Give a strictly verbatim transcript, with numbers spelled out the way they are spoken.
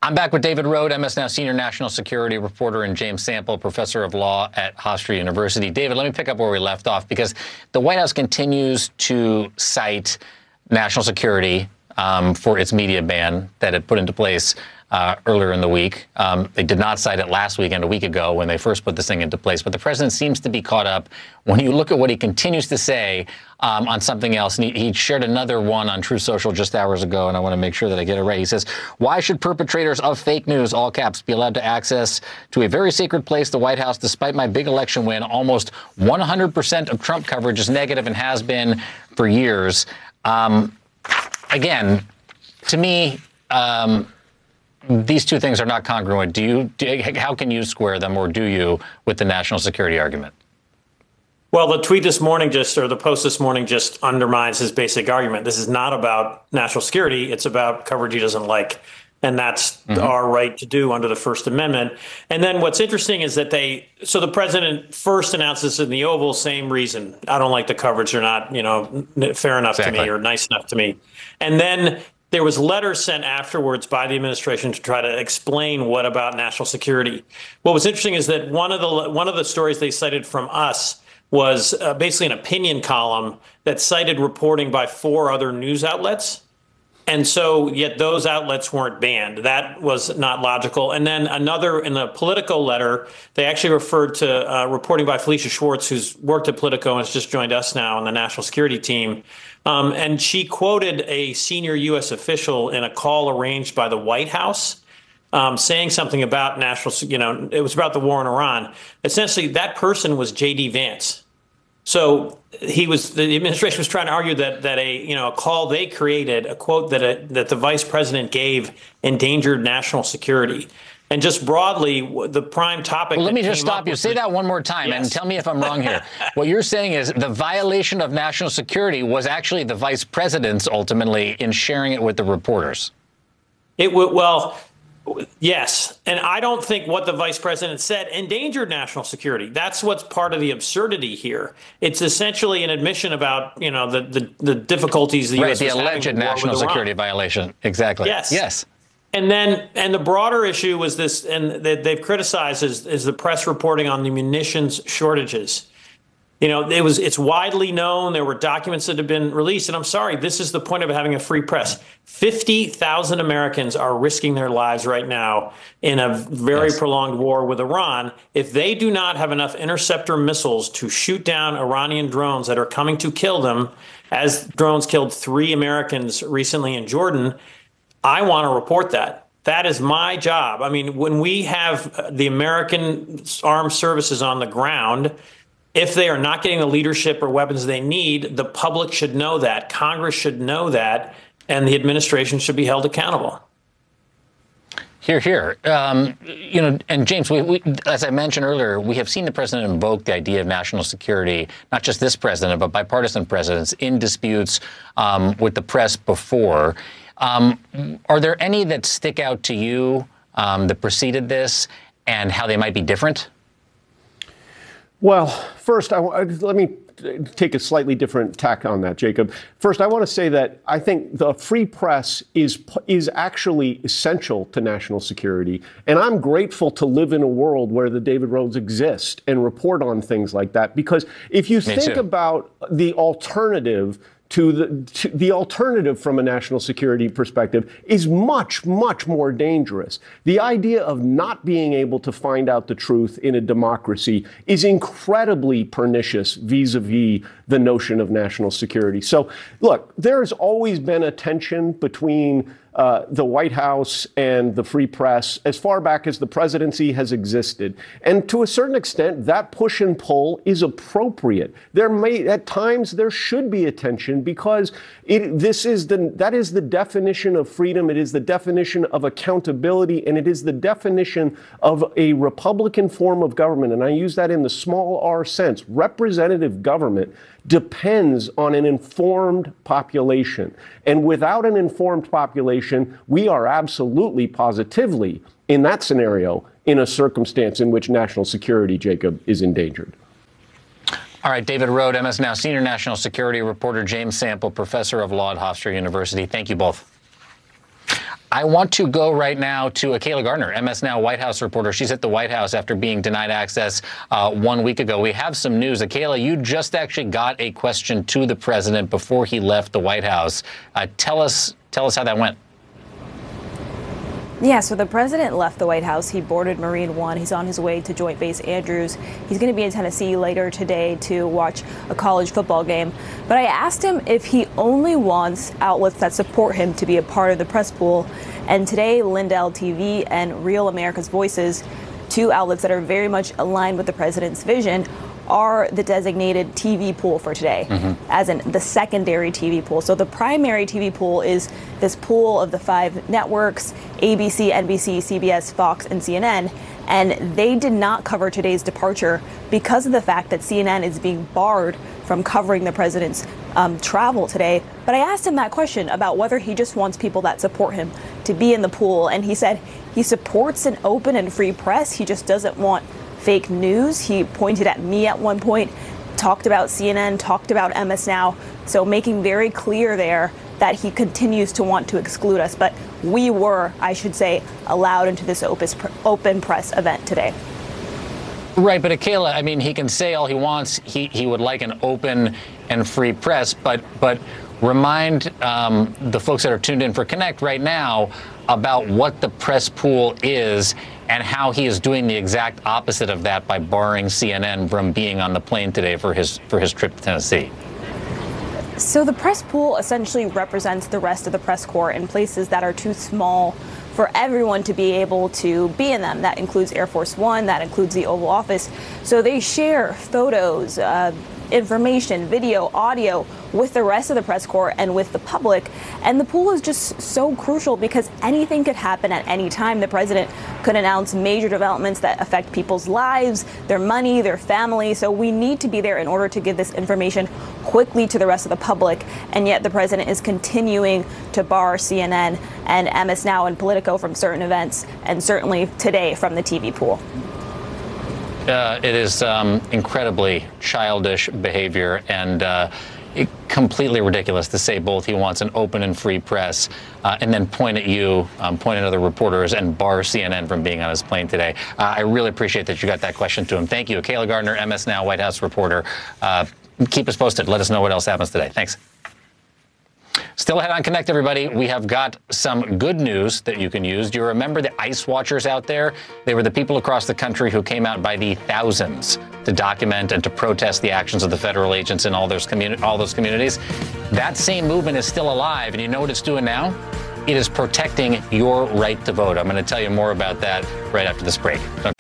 I'm back with David Rohde, M S Now senior national security reporter, and James Sample, professor of law at Hofstra University. David, let me pick up where we left off, because the White House continues to cite national security um, for its media ban that it put into place uh, earlier in the week. Um, they did not cite it last week and a week ago when they first put this thing into place. But the president seems to be caught up when you look at what he continues to say um, on something else. And he, he shared another one on Truth Social just hours ago, and I want to make sure that I get it right. He says, why should perpetrators of fake news, all caps, be allowed to access to a very sacred place, the White House? Despite my big election win, almost one hundred percent of Trump coverage is negative and has been for years. Um, again, to me, um, these two things are not congruent. Do you? Do, how can you square them, or do you, with the national security argument? Well, the tweet this morning just, or the post this morning just undermines his basic argument. This is not about national security. It's about coverage he doesn't like. And that's mm-hmm. our right to do under the First Amendment. And then what's interesting is that they, so the president first announced this in the Oval, same reason. I don't like the coverage. They're not, you know, fair enough exactly. to me or nice enough to me. And then there was letters sent afterwards by the administration to try to explain what about national security. What was interesting is that one of the one of the stories they cited from us was uh, basically an opinion column that cited reporting by four other news outlets. And so yet those outlets weren't banned. That was not logical. And then another, in the Politico letter, they actually referred to uh, reporting by Felicia Schwartz, who's worked at Politico and has just joined us now on the national security team. Um, and she quoted a senior U S official in a call arranged by the White House, um, saying something about national, you know, it was about the war in Iran. Essentially, that person was J D Vance. So he was, the administration was trying to argue that that a, you know, a call they created, a quote that a, that the vice president gave, endangered national security. And just broadly, the prime topic. Well, let me just stop you. Say that one more time yes. and tell me if I'm wrong here. What you're saying is the violation of national security was actually the vice president's ultimately in sharing it with the reporters. It would, well, yes. And I don't think what the vice president said endangered national security. That's what's part of the absurdity here. It's essentially an admission about, you know, the the, the difficulties the right, U S the was alleged having national security violation. Exactly. Yes. Yes. And then, and the broader issue was this, and that they've criticized is, is the press reporting on the munitions shortages. You know, it was, it's widely known. There were documents that have been released. And I'm sorry, this is the point of having a free press. fifty thousand Americans are risking their lives right now in a very yes. prolonged war with Iran. If they do not have enough interceptor missiles to shoot down Iranian drones that are coming to kill them, as drones killed three Americans recently in Jordan, I want to report that. That is my job. I mean, when we have the American armed services on the ground, if they are not getting the leadership or weapons they need, the public should know that. Congress should know that, and the administration should be held accountable. Here, here. Um, you know, and James, we, we, as I mentioned earlier, we have seen the president invoke the idea of national security, not just this president, but bipartisan presidents in disputes um, with the press before. Um, are there any that stick out to you um, that preceded this and how they might be different? Well, first, I, let me take a slightly different tack on that, Jacob. First, I want to say that I think the free press is is actually essential to national security. And I'm grateful to live in a world where the David Rohdes exist and report on things like that. Because if you Me think too. about the alternative to the to the alternative from a national security perspective is much, much more dangerous. The idea of not being able to find out the truth in a democracy is incredibly pernicious vis-a-vis the notion of national security. So, look, there has always been a tension between Uh, the White House and the free press as far back as the presidency has existed. And to a certain extent, that push and pull is appropriate. There may, at times, there should be a tension because it, this is the, that is the definition of freedom. It is the definition of accountability, and it is the definition of a Republican form of government. And I use that in the small r sense. Representative government depends on an informed population. And without an informed population, we are absolutely positively, in that scenario, in a circumstance in which national security, Jacob, is endangered. All right, David Rohde, M S Now senior national security reporter, James Sample, professor of law at Hofstra University. Thank you both. I want to go right now to Kayla Gardner, M S Now White House reporter. She's at the White House after being denied access uh, one week ago. We have some news. Kayla, you just actually got a question to the president before he left the White House. Uh, tell us, tell us how that went. Yeah, so the president left the White House. He boarded Marine One. He's on his way to Joint Base Andrews. He's going to be in Tennessee later today to watch a college football game. But I asked him if he only wants outlets that support him to be a part of the press pool. And today, Lindell T V and Real America's Voices, two outlets that are very much aligned with the president's vision, are the designated T V pool for today, mm-hmm. as in the secondary T V pool. So the primary T V pool is this pool of the five networks, A B C, N B C, C B S, Fox, and C N N. And they did not cover today's departure because of the fact that C N N is being barred from covering the president's um, travel today. But I asked him that question about whether he just wants people that support him to be in the pool. And he said he supports an open and free press. He just doesn't want fake news. He pointed at me at one point, talked about C N N, talked about M S Now. So making very clear there that he continues to want to exclude us. But we were, I should say, allowed into this open press event today. Right, but Kayla, I mean, he can say all he wants. He he would like an open and free press, but but remind um, the folks that are tuned in for Connect right now about what the press pool is and how he is doing the exact opposite of that by barring C N N from being on the plane today for his for his trip to Tennessee. So the press pool essentially represents the rest of the press corps in places that are too small for everyone to be able to be in them. That includes Air Force One, that includes the Oval Office. So they share photos, uh, information, video, audio with the rest of the press corps and with the public. And the pool is just so crucial because anything could happen at any time. The president could announce major developments that affect people's lives, their money, their family. So we need to be there in order to give this information quickly to the rest of the public. And yet the president is continuing to bar C N N and M S Now and Politico from certain events, and certainly today from the T V pool. Uh, it is um, incredibly childish behavior and uh, it, completely ridiculous to say both he wants an open and free press uh, and then point at you, um, point at other reporters and bar C N N from being on his plane today. Uh, I really appreciate that you got that question to him. Thank you. Kayla Gardner, M S Now White House reporter. Uh, keep us posted. Let us know what else happens today. Thanks. Still ahead on Connect, everybody. We have got some good news that you can use. Do you remember the ICE watchers out there? They were the people across the country who came out by the thousands to document and to protest the actions of the federal agents in all those, communi- all those communities. That same movement is still alive, and you know what it's doing now? It is protecting your right to vote. I'm going to tell you more about that right after this break. Don't